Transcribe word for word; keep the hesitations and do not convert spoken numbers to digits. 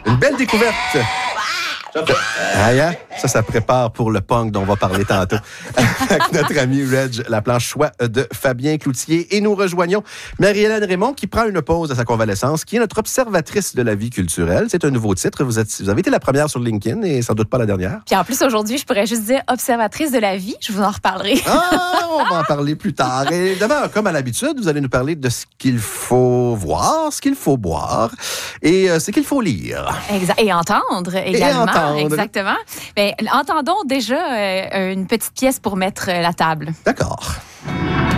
Une belle découverte. Ah, yeah. Ça, ça prépare pour le punk dont on va parler tantôt. Avec notre ami Reg, la planche choix de Fabien Cloutier. Et nous rejoignons Marie-Hélène Raymond qui prend une pause à sa convalescence, qui est notre observatrice de la vie culturelle. C'est un nouveau titre. Vous, êtes, vous avez été la première sur LinkedIn et sans doute pas la dernière. Puis en plus, aujourd'hui, je pourrais juste dire observatrice de la vie. Je vous en reparlerai. Ah, on va en parler plus tard. Et demain, comme à l'habitude, vous allez nous parler de ce qu'il faut voir, ce qu'il faut boire et euh, ce qu'il faut lire. Exact. Et entendre également. Et entendre. Exactement. Bien, entendons déjà euh, une petite pièce pour mettre euh, la table. D'accord.